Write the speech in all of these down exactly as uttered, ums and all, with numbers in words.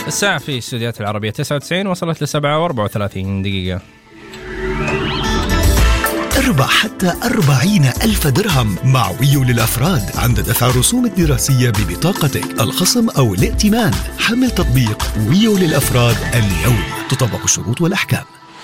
الساعة في استوديوهات العربية تسعة وتسعين وصلت لسبعة وأربعة وثلاثين دقيقة. اربح حتى أربعين ألف درهم مع ويو للأفراد عند دفع الرسوم الدراسية ببطاقتك، الخصم أو الائتمان. حمل تطبيق ويو للأفراد اليوم، تطبق الشروط والأحكام.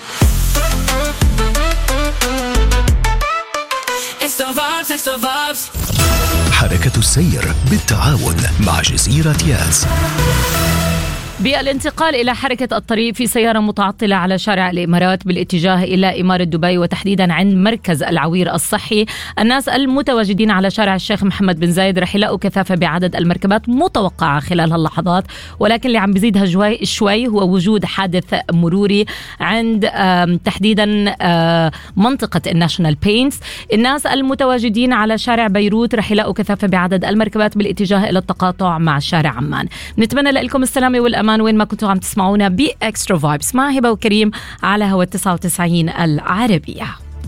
حركة السير بالتعاون مع جزيرة ياس. بالانتقال إلى حركة الطريق في سيارة متعطلة على شارع الإمارات بالاتجاه إلى إمارة دبي وتحديدا عند مركز العوير الصحي. الناس المتواجدين على شارع الشيخ محمد بن زايد رح يلاقوا كثافة بعدد المركبات متوقعة خلال هاللحظات، ولكن اللي عم بيزيدها شوي شوي هو وجود حادث مروري عند تحديدا منطقة الناشونال بينتس. الناس المتواجدين على شارع بيروت رح يلاقوا كثافة بعدد المركبات بالاتجاه إلى التقاطع مع شارع عمان. نتمنى لكم السلامة والأمان وين ما كنتوا عم تسمعونا بإكسترا فايبس مع هبة وكريم على هوا تسعة وتسعين العربية.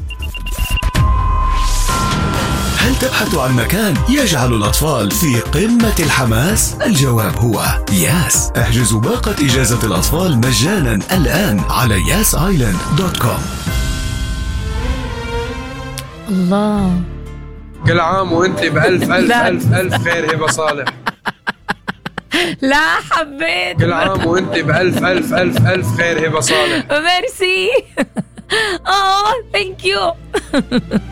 هل تبحث عن مكان يجعل الأطفال في قمة الحماس؟ الجواب هو ياس. احجزوا باقة إجازة الأطفال مجانا الآن على ياس آيلاند دوت كوم. الله، كل عام وانت بألف ألف ألف ألف خير هبة صالح. لا حبيت. كل عام وانت بألف ألف ألف ألف خير هبة صالح. ميرسي. اه ثانك يو.